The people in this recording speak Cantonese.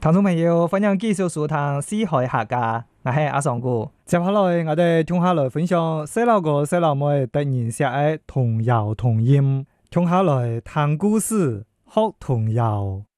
聽眾朋友，歡迎繼續收聽《四海客家》，我係阿尚哥。接下來我哋聽下來分享細路哥細路妹突然寫嘅童謠童音，聽下來談故事學童謠。